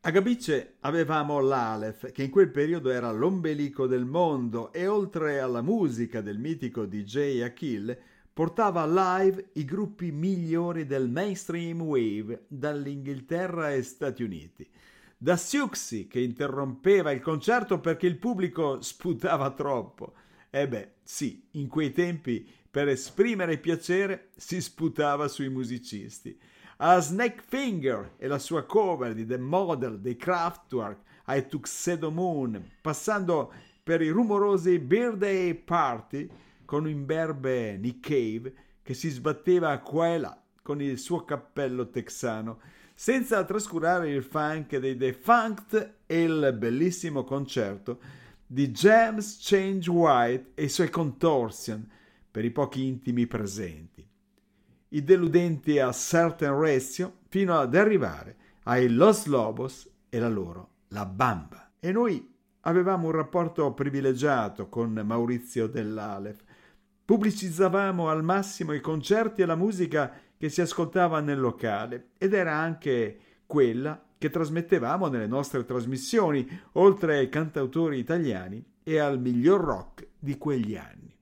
A Gabice avevamo l'Aleph, che in quel periodo era l'ombelico del mondo e oltre alla musica del mitico DJ Achille, portava live i gruppi migliori del mainstream wave dall'Inghilterra e Stati Uniti. Da Siouxsie che interrompeva il concerto perché il pubblico sputava troppo. E beh, sì, in quei tempi per esprimere piacere si sputava sui musicisti. A Snake Finger e la sua cover di The Model dei Kraftwerk ai Tuxedo Moon, passando per i rumorosi Birthday Party con un imberbe Nick Cave che si sbatteva qua e là con il suo cappello texano, senza trascurare il funk dei Defunct e il bellissimo concerto di James Change White e i suoi Contortion per i pochi intimi presenti. I deludenti a Certain Ratio fino ad arrivare ai Los Lobos e la loro La Bamba. E noi avevamo un rapporto privilegiato con Maurizio dell'Aleph. Pubblicizzavamo al massimo i concerti e la musica che si ascoltava nel locale ed era anche quella che trasmettevamo nelle nostre trasmissioni, oltre ai cantautori italiani e al miglior rock di quegli anni.